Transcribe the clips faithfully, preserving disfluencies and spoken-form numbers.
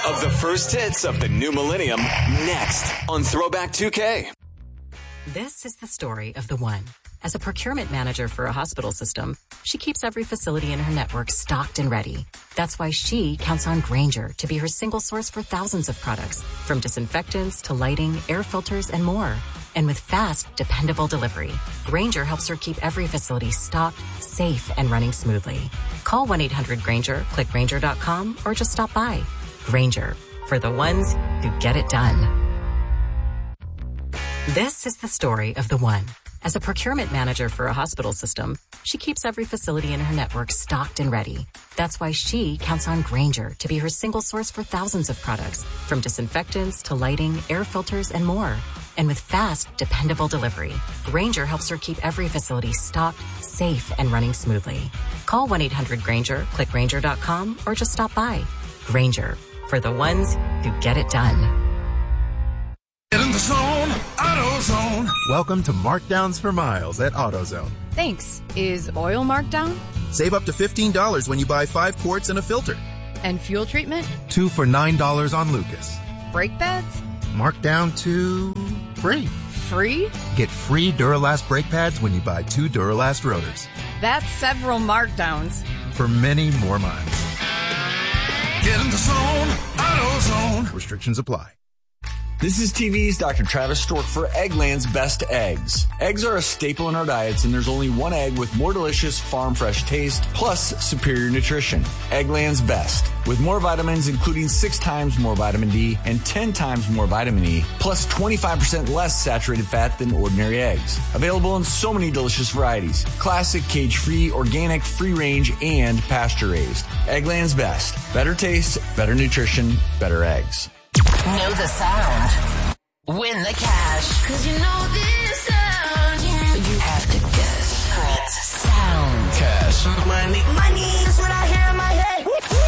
of the first hits of the new millennium next on Throwback two K. This is the story of the one. As a procurement manager for a hospital system, she keeps every facility in her network stocked and ready. That's why she counts on Grainger to be her single source for thousands of products, from disinfectants to lighting, air filters, and more. And with fast, dependable delivery, Grainger helps her keep every facility stocked, safe, and running smoothly. Call one eight hundred Grainger, click Grainger dot com, or just stop by. Grainger, for the ones who get it done. This is the story of the one. As a procurement manager for a hospital system, she keeps every facility in her network stocked and ready. That's why she counts on Grainger to be her single source for thousands of products, from disinfectants to lighting, air filters, and more. And with fast, dependable delivery, Grainger helps her keep every facility stocked, safe, and running smoothly. Call one eight hundred Grainger, click Grainger dot com, or just stop by. Grainger, for the ones who get it done. Get in the zone, AutoZone. Welcome to Markdowns for Miles at AutoZone. Thanks. Is oil marked down? Save up to fifteen dollars when you buy five quarts and a filter. And fuel treatment? Two for nine dollars on Lucas. Brake pads? Marked down to free. Free? Get free Duralast brake pads when you buy two Duralast rotors. That's several markdowns. For many more miles. Get in the zone, AutoZone. Restrictions apply. This is T V's Doctor Travis Stork for Eggland's Best Eggs. Eggs are a staple in our diets, and there's only one egg with more delicious farm fresh taste, plus superior nutrition. Eggland's Best, with more vitamins, including six times more vitamin D and ten times more vitamin E, plus twenty-five percent less saturated fat than ordinary eggs. Available in so many delicious varieties: classic, cage-free, organic, free-range, and pasture-raised. Eggland's Best. Better taste, better nutrition, better eggs. Know the sound. Win the cash. Cause you know this sound. Yeah. You have to guess Prince sound. Cash. Money. Money is what I hear in my head.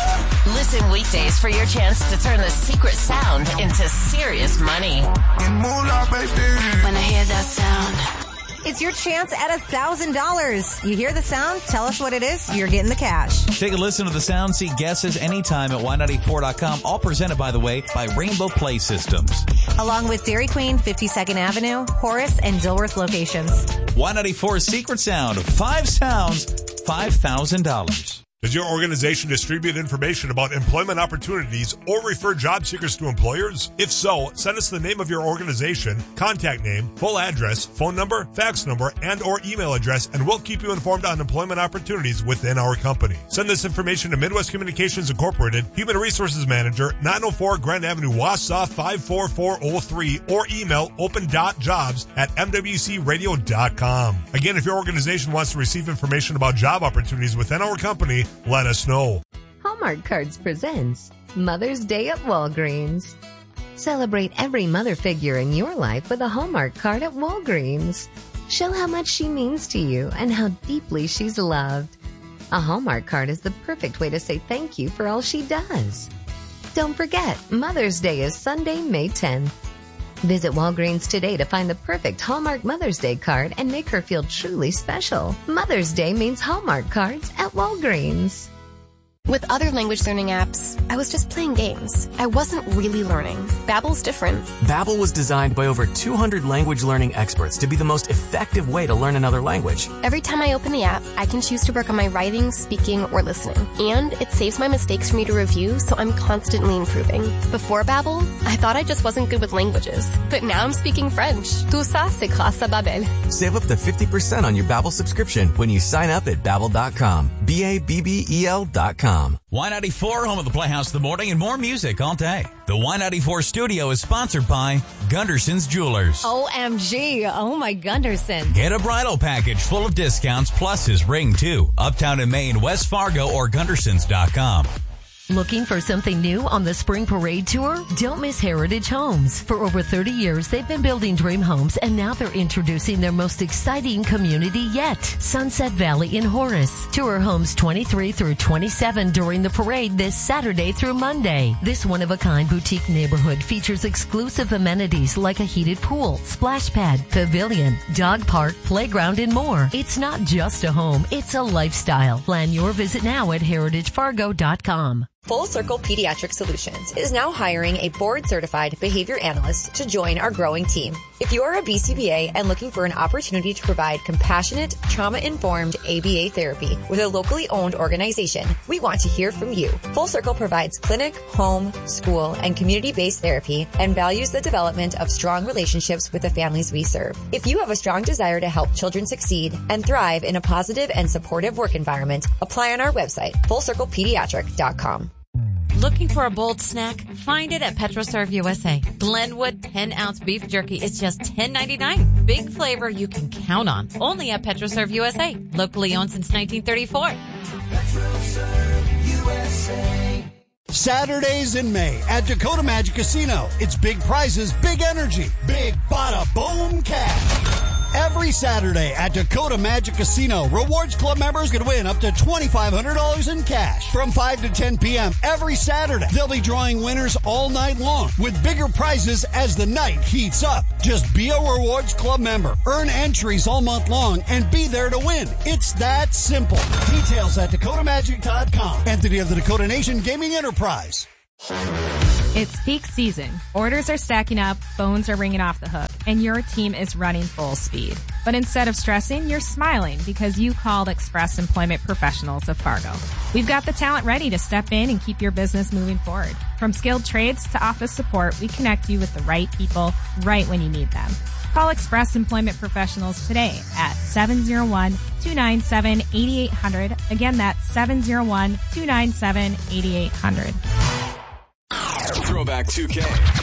Listen weekdays for your chance to turn the secret sound into serious money. And moolah, baby. When I hear that sound. It's your chance at one thousand dollars. You hear the sound? Tell us what it is. You're getting the cash. Take a listen to the sound. See guesses anytime at Y ninety-four dot com. All presented, by the way, by Rainbow Play Systems. Along with Dairy Queen, fifty-second Avenue, Horace, and Dilworth locations. Y ninety-four's Secret Sound. Five sounds, five thousand dollars. Does your organization distribute information about employment opportunities or refer job seekers to employers? If so, send us the name of your organization, contact name, full address, phone number, fax number, and or email address, and we'll keep you informed on employment opportunities within our company. Send this information to Midwest Communications Incorporated, Human Resources Manager, nine oh four Grand Avenue, Wausau five four four oh three, or email open dot jobs at m w c radio dot com. Again, if your organization wants to receive information about job opportunities within our company, let us know. Hallmark Cards presents Mother's Day at Walgreens. Celebrate every mother figure in your life with a Hallmark card at Walgreens. Show how much she means to you and how deeply she's loved. A Hallmark card is the perfect way to say thank you for all she does. Don't forget, Mother's Day is Sunday, May tenth. Visit Walgreens today to find the perfect Hallmark Mother's Day card and make her feel truly special. Mother's Day means Hallmark cards at Walgreens. With other language learning apps, I was just playing games. I wasn't really learning. Babbel's different. Babbel was designed by over two hundred language learning experts to be the most effective way to learn another language. Every time I open the app, I can choose to work on my writing, speaking, or listening. And it saves my mistakes for me to review, so I'm constantly improving. Before Babbel, I thought I just wasn't good with languages. But now I'm speaking French. Tout ça, c'est grâce à Babbel. Save up to fifty percent on your Babbel subscription when you sign up at babbel dot com. B A B B E L dot com. Y ninety-four, home of the Playhouse in the morning, and more music all day. The Y ninety-four studio is sponsored by Gunderson's Jewelers. O M G. Oh, my Gunderson. Get a bridal package full of discounts plus his ring, too. Uptown in Maine, West Fargo, or Gundersons dot com. Looking for something new on the Spring Parade Tour? Don't miss Heritage Homes. For over thirty years, they've been building dream homes, and now they're introducing their most exciting community yet, Sunset Valley in Horace. Tour homes twenty-three through twenty-seven during the parade this Saturday through Monday. This one-of-a-kind boutique neighborhood features exclusive amenities like a heated pool, splash pad, pavilion, dog park, playground, and more. It's not just a home, it's a lifestyle. Plan your visit now at heritage fargo dot com. Full Circle Pediatric Solutions is now hiring a board-certified behavior analyst to join our growing team. If you are a B C B A and looking for an opportunity to provide compassionate, trauma-informed A B A therapy with a locally owned organization, we want to hear from you. Full Circle provides clinic, home, school, and community-based therapy and values the development of strong relationships with the families we serve. If you have a strong desire to help children succeed and thrive in a positive and supportive work environment, apply on our website, full circle pediatric dot com. Looking for a bold snack? Find it at PetroServe U S A. Glenwood ten ounce beef jerky is just ten ninety-nine. Big flavor you can count on. Only at PetroServe U S A. Locally owned since nineteen thirty-four. PetroServe U S A. Saturdays in May at Dakota Magic Casino. It's big prizes, big energy, big bada boom cash. Every Saturday at Dakota Magic Casino, Rewards Club members can win up to twenty-five hundred dollars in cash from five to ten p.m. every Saturday. They'll be drawing winners all night long with bigger prizes as the night heats up. Just be a Rewards Club member, earn entries all month long, and be there to win. It's that simple. Details at dakota magic dot com. Entity of the Dakota Nation Gaming Enterprise. It's peak season. Orders are stacking up, phones are ringing off the hook, and your team is running full speed. But instead of stressing, you're smiling because you called Express Employment Professionals of Fargo. We've got the talent ready to step in and keep your business moving forward. From skilled trades to office support, we connect you with the right people right when you need them. Call Express Employment Professionals today at seven oh one, two nine seven, eight eight hundred. Again, that's seven oh one, two nine seven, eight eight hundred. Throwback two K.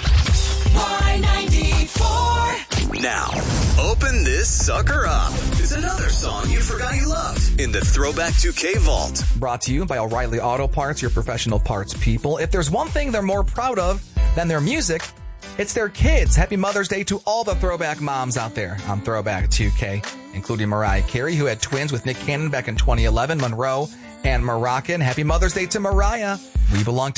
Y ninety-four. Now, open this sucker up. It's another song you forgot you loved in the Throwback two K vault. Brought to you by O'Reilly Auto Parts, your professional parts people. If there's one thing they're more proud of than their music, it's their kids. Happy Mother's Day to all the throwback moms out there on Throwback two K, including Mariah Carey, who had twins with Nick Cannon back in twenty eleven, Monroe and Moroccan. Happy Mother's Day to Mariah. We belong to